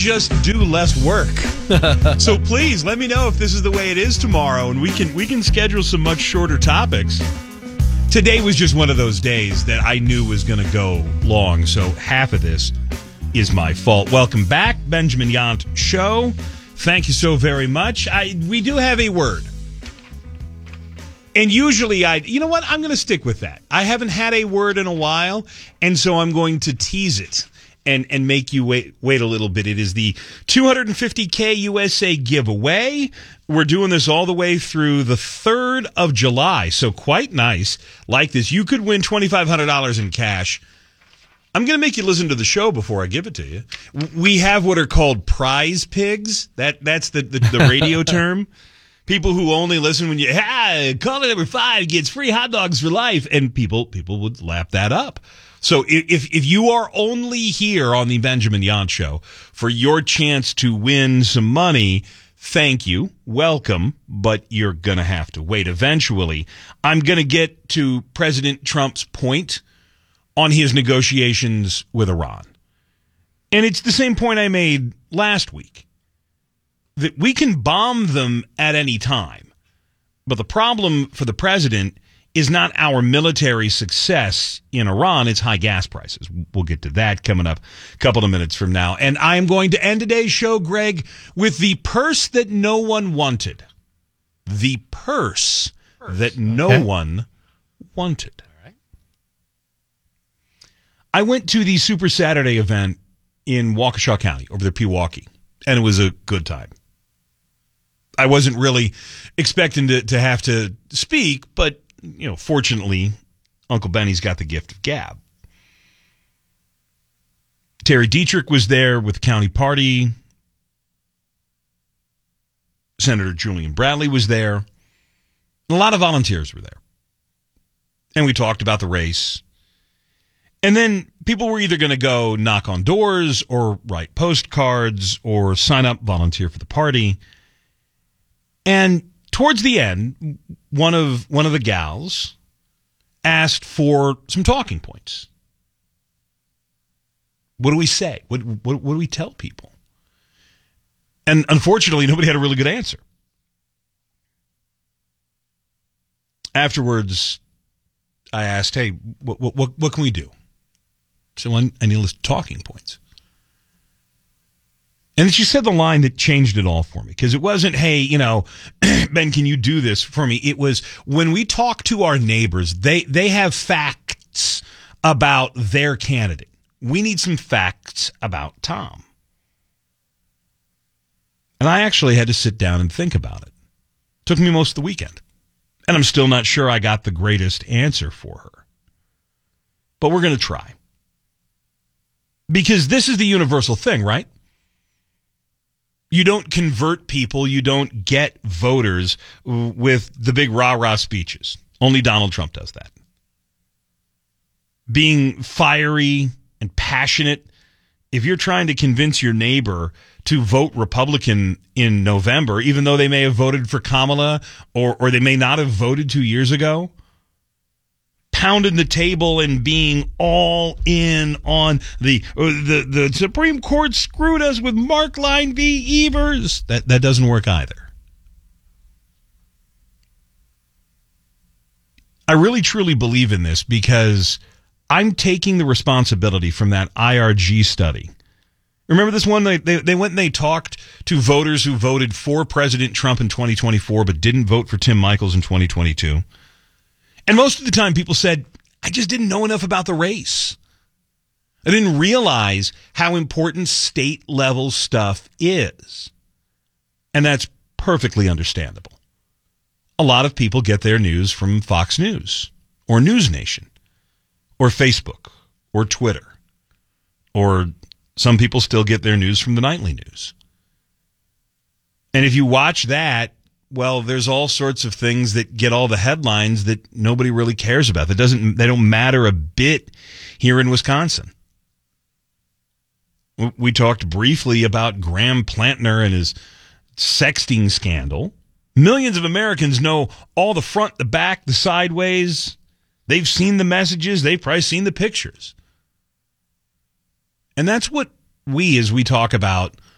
just do less work. So please let me know if this is the way it is tomorrow, and we can schedule some much shorter topics. Today was just one of those days that I knew was going to go long, so half of this is my fault. Welcome back, Benjamin Yount Show. Thank you so very much. We do have a word. And usually you know what? I'm going to stick with that. I haven't had a word in a while, and so I'm going to tease it and make you wait a little bit. It is the $250K USA giveaway. We're doing this all the way through the 3rd of July, so quite nice. Like this, you could win $2,500 in cash. I'm going to make you listen to the show before I give it to you. We have what are called prize pigs. That's the radio term. People who only listen when you, caller number 5 gets free hot dogs for life. And people would lap that up. So if you are only here on the Benjamin Yount Show for your chance to win some money, thank you. Welcome. But you're going to have to wait. Eventually, I'm going to get to President Trump's point on his negotiations with Iran. And it's the same point I made last week, that we can bomb them at any time. But the problem for the president is not our military success in Iran, it's high gas prices. We'll get to that coming up a couple of minutes from now. And I am going to end today's show, Greg, with the purse that no one wanted. The purse that no one wanted. I went to the Super Saturday event in Waukesha County, over there, Pewaukee, and it was a good time. I wasn't really expecting to have to speak, but, fortunately, Uncle Benny's got the gift of gab. Terry Dietrich was there with the county party. Senator Julian Bradley was there. And a lot of volunteers were there. And we talked about the race. And then people were either going to go knock on doors or write postcards or sign up, volunteer for the party. And towards the end, one of the gals asked for some talking points. What do we say? What do we tell people? And unfortunately, nobody had a really good answer. Afterwards, I asked, hey, what can we do? So I need a list of talking points. And she said the line that changed it all for me. Because it wasn't, hey, Ben, can you do this for me? It was, when we talk to our neighbors, they have facts about their candidate. We need some facts about Tom. And I actually had to sit down and think about it. Took me most of the weekend. And I'm still not sure I got the greatest answer for her. But we're going to try. Because this is the universal thing, right? You don't convert people, you don't get voters with the big rah-rah speeches. Only Donald Trump does that. Being fiery and passionate, if you're trying to convince your neighbor to vote Republican in November, even though they may have voted for Kamala or they may not have voted 2 years ago, pounding the table and being all in on the Supreme Court screwed us with Markline v. Evers. That doesn't work either. I really truly believe in this because I'm taking the responsibility from that IRG study. Remember this one? They went and they talked to voters who voted for President Trump in 2024 but didn't vote for Tim Michels in 2022. And most of the time people said, I just didn't know enough about the race. I didn't realize how important state-level stuff is. And that's perfectly understandable. A lot of people get their news from Fox News or News Nation or Facebook or Twitter, or some people still get their news from the nightly news. And if you watch that, well, there's all sorts of things that get all the headlines that nobody really cares about. They don't matter a bit here in Wisconsin. We talked briefly about Graham Plantner and his sexting scandal. Millions of Americans know all the front, the back, the sideways. They've seen the messages. They've probably seen the pictures. And that's what as we talk about